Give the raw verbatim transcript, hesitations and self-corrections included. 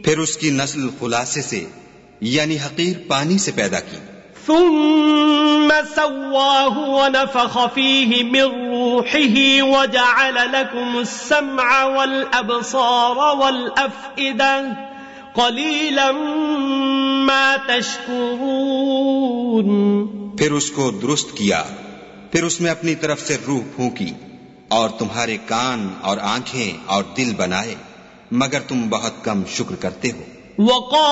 फिर उसकी नस्ल खुलासे से यानी हकीर पानी से पैदा की। ثم سواه ونفخ فيه من روحه وجعل لكم السمع والأبصار والأفئدة قليلا ما تشكرون। फिर उसको दुरुस्त किया, फिर उसमें अपनी तरफ से रूह फूंकी और तुम्हारे कान और आंखें और दिल बनाए, मगर तुम बहुत कम शुक्र करते हो।